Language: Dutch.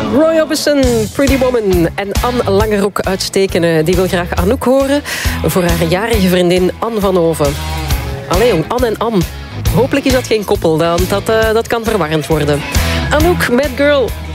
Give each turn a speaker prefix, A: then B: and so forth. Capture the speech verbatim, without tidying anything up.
A: Roy Orbison, Pretty Woman. En Anne Langeroek uitstekende. Die wil graag Anouk horen voor haar jarige vriendin Anne van Hoven. Allee jong, Anne en Anne. Hopelijk is dat geen koppel, dan. Dat, uh, dat kan verwarrend worden. Anouk, Mad Girl.